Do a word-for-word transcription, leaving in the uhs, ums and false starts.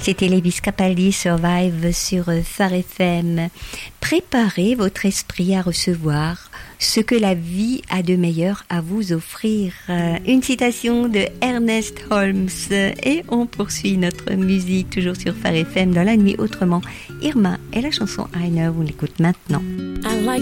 C'était Lewis Capaldi, Survive sur Phare F M. Préparez votre esprit à recevoir ce que la vie a de meilleur à vous offrir. Une citation de Ernest Holmes. Et on poursuit notre musique toujours sur Phare F M dans la nuit autrement. Irma et la chanson I Know, on l'écoute maintenant. I like